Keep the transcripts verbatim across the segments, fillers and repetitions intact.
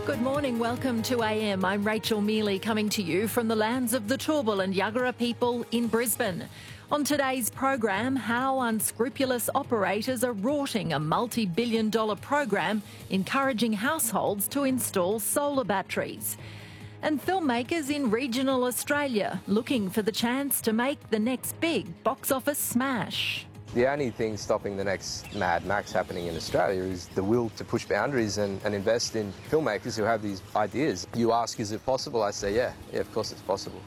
Good morning, welcome to A M. I'm Rachel Mealy coming to you from the lands of the Turrbal and Yagara people in Brisbane. On today's program, how unscrupulous operators are rorting a multi-billion dollar program encouraging households to install solar batteries. And filmmakers in regional Australia looking for the chance to make the next big box office smash. The only thing stopping the next Mad Max happening in Australia is the will to push boundaries and, and invest in filmmakers who have these ideas. You ask, is it possible? I say, yeah, yeah, of course it's possible.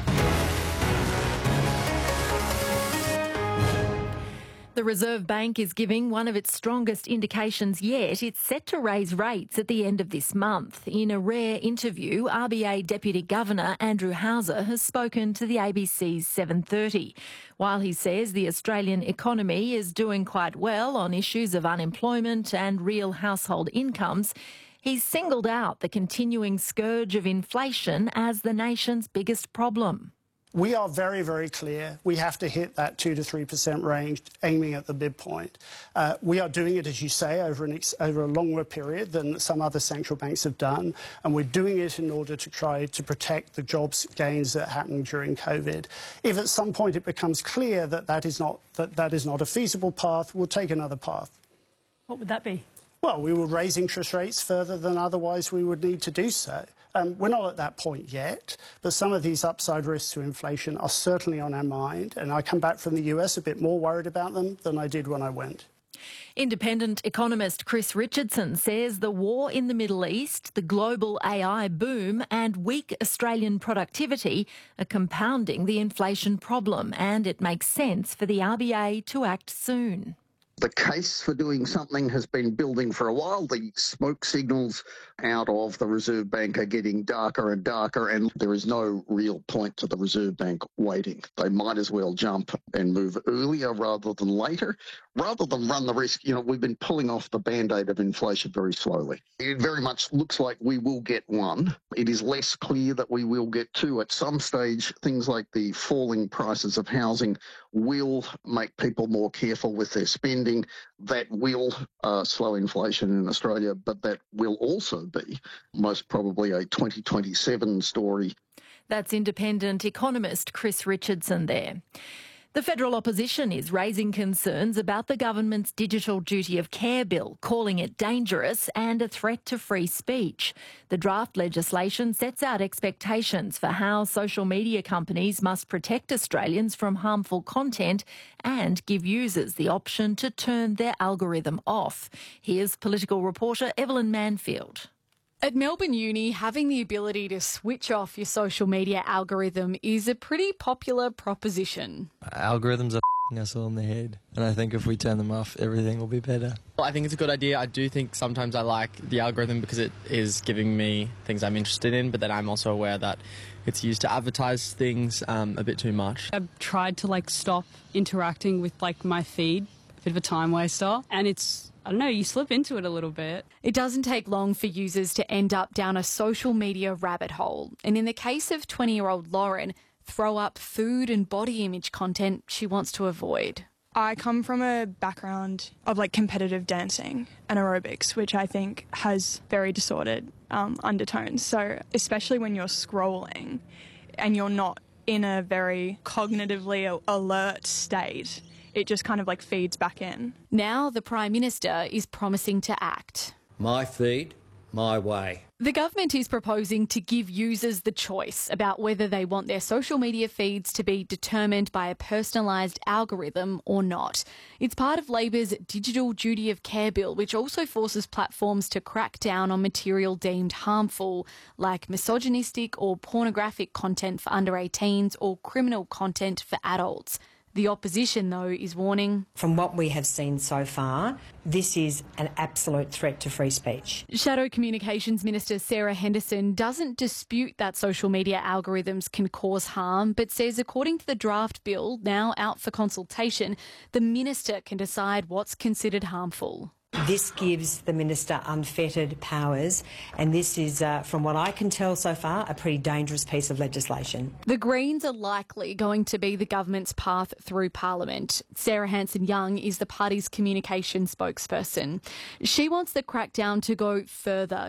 The Reserve Bank is giving one of its strongest indications yet. It's set to raise rates at the end of this month. In a rare interview, R B A Deputy Governor Andrew Houser has spoken to the A B C's seven thirty. While he says the Australian economy is doing quite well on issues of unemployment and real household incomes, he's singled out the continuing scourge of inflation as the nation's biggest problem. We are very, very clear. We have to hit that two to three percent range, aiming at the midpoint. Uh, we are doing it, as you say, over, an ex over a longer period than some other central banks have done, and we're doing it in order to try to protect the jobs gains that happened during COVID. If at some point it becomes clear that that is not, that that is not a feasible path, we'll take another path. What would that be? Well, we will raise interest rates further than otherwise we would need to do so. Um, we're not at that point yet, but some of these upside risks to inflation are certainly on our mind, and I come back from the U S a bit more worried about them than I did when I went. Independent economist Chris Richardson says the war in the Middle East, the global A I boom and weak Australian productivity are compounding the inflation problem, and it makes sense for the R B A to act soon. The case for doing something has been building for a while. The smoke signals out of the Reserve Bank are getting darker and darker, and there is no real point to the Reserve Bank waiting. They might as well jump and move earlier rather than later, rather than run the risk. You know, we've been pulling off the Band-Aid of inflation very slowly. It very much looks like we will get one. It is less clear that we will get two. At some stage, things like the falling prices of housing will make people more careful with their spending. That will uh, slow inflation in Australia, but that will also be most probably a twenty twenty-seven story. That's independent economist Chris Richardson there. The federal opposition is raising concerns about the government's Digital Duty of Care bill, calling it dangerous and a threat to free speech. The draft legislation sets out expectations for how social media companies must protect Australians from harmful content and give users the option to turn their algorithm off. Here's political reporter Evelyn Manfield. At Melbourne Uni, having the ability to switch off your social media algorithm is a pretty popular proposition. Algorithms are f***ing us all in the head, and I think if we turn them off, everything will be better. Well, I think it's a good idea. I do think sometimes I like the algorithm because it is giving me things I'm interested in, but then I'm also aware that it's used to advertise things um, a bit too much. I've tried to like stop interacting with like my feed, a bit of a time waster, and it's I don't know, you slip into it a little bit. It doesn't take long for users to end up down a social media rabbit hole. And in the case of twenty-year-old Lauren, throw up food and body image content she wants to avoid. I come from a background of like competitive dancing and aerobics, which I think has very distorted um, undertones. So especially when you're scrolling and you're not in a very cognitively alert state, it just kind of like feeds back in. Now the Prime Minister is promising to act. My feed, my way. The government is proposing to give users the choice about whether they want their social media feeds to be determined by a personalised algorithm or not. It's part of Labor's Digital Duty of Care bill, which also forces platforms to crack down on material deemed harmful, like misogynistic or pornographic content for under eighteens or criminal content for adults. The opposition, though, is warning. From what we have seen so far, this is an absolute threat to free speech. Shadow Communications Minister Sarah Henderson doesn't dispute that social media algorithms can cause harm, but says according to the draft bill, now out for consultation, the minister can decide what's considered harmful. This gives the minister unfettered powers, and this is, uh, from what I can tell so far, a pretty dangerous piece of legislation. The Greens are likely going to be the government's path through Parliament. Sarah Hanson-Young is the party's communication spokesperson. She wants the crackdown to go further